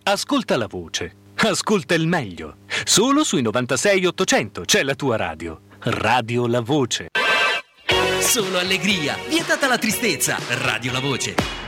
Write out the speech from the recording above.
Ascolta la voce. Ascolta il meglio. Solo sui 96 800 c'è la tua radio. Radio La Voce. Solo allegria, vietata la tristezza. Radio La Voce.